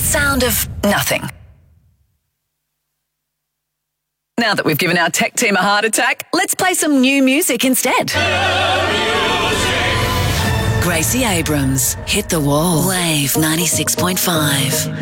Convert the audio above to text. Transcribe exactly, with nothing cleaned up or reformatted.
sound of nothing. Now that we've given our tech team a heart attack, let's play some new music instead. Gracie Abrams, Hit the Wall. Wave ninety-six point five.